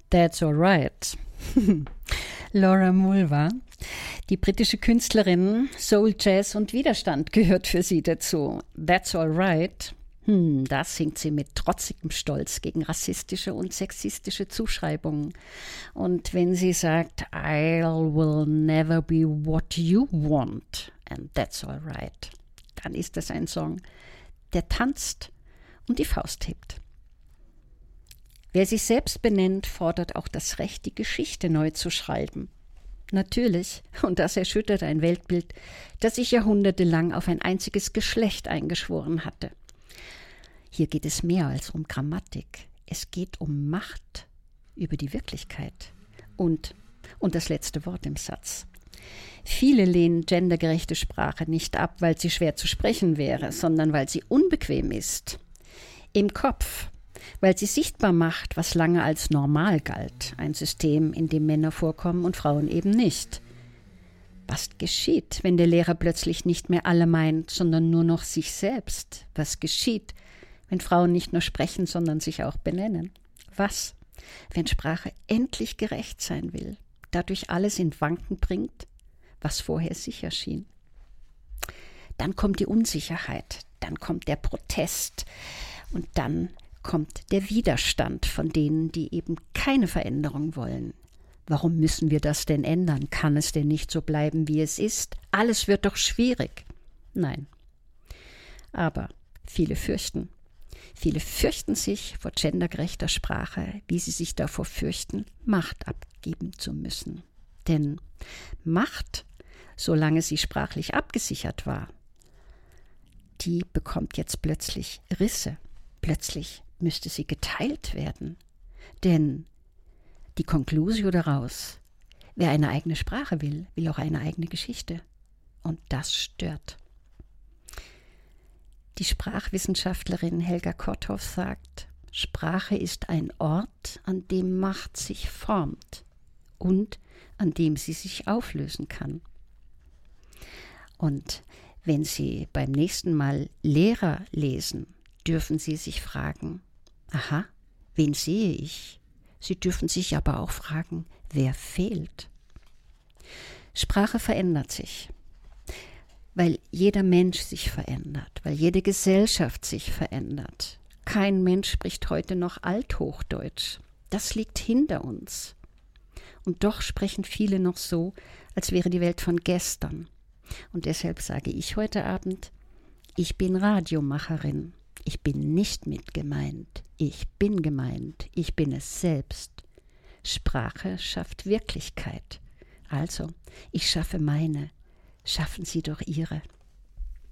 That's Alright. Laura Mulvey, die britische Künstlerin, Soul, Jazz und Widerstand gehört für sie dazu. That's Alright. Da singt sie mit trotzigem Stolz gegen rassistische und sexistische Zuschreibungen. Und wenn sie sagt, I will never be what you want, and that's alright, dann ist das ein Song, der tanzt und die Faust hebt. Wer sich selbst benennt, fordert auch das Recht, die Geschichte neu zu schreiben. Natürlich, und das erschüttert ein Weltbild, das sich jahrhundertelang auf ein einziges Geschlecht eingeschworen hatte. Hier geht es mehr als um Grammatik. Es geht um Macht über die Wirklichkeit. Und das letzte Wort im Satz. Viele lehnen gendergerechte Sprache nicht ab, weil sie schwer zu sprechen wäre, sondern weil sie unbequem ist. Im Kopf, weil sie sichtbar macht, was lange als normal galt. Ein System, in dem Männer vorkommen und Frauen eben nicht. Was geschieht, wenn der Lehrer plötzlich nicht mehr alle meint, sondern nur noch sich selbst? Was geschieht, wenn Frauen nicht nur sprechen, sondern sich auch benennen? Was, wenn Sprache endlich gerecht sein will, dadurch alles in Wanken bringt, was vorher sicher schien? Dann kommt die Unsicherheit, dann kommt der Protest und dann kommt der Widerstand von denen, die eben keine Veränderung wollen. Warum müssen wir das denn ändern? Kann es denn nicht so bleiben, wie es ist? Alles wird doch schwierig. Nein. Aber viele fürchten. Viele fürchten sich vor gendergerechter Sprache, wie sie sich davor fürchten, Macht abgeben zu müssen. Denn Macht, solange sie sprachlich abgesichert war, die bekommt jetzt plötzlich Risse. Plötzlich müsste sie geteilt werden. Denn die Conclusio daraus, wer eine eigene Sprache will, will auch eine eigene Geschichte. Und das stört. Die Sprachwissenschaftlerin Helga Kotthoff sagt, Sprache ist ein Ort, an dem Macht sich formt und an dem sie sich auflösen kann. Und wenn Sie beim nächsten Mal Lehrer lesen, dürfen Sie sich fragen, aha, wen sehe ich? Sie dürfen sich aber auch fragen, wer fehlt? Sprache verändert sich. Weil jeder Mensch sich verändert, weil jede Gesellschaft sich verändert. Kein Mensch spricht heute noch Althochdeutsch. Das liegt hinter uns. Und doch sprechen viele noch so, als wäre die Welt von gestern. Und deshalb sage ich heute Abend, ich bin Radiomacherin. Ich bin nicht mit gemeint. Ich bin gemeint. Ich bin es selbst. Sprache schafft Wirklichkeit. Also, ich schaffe meine. Schaffen Sie doch Ihre.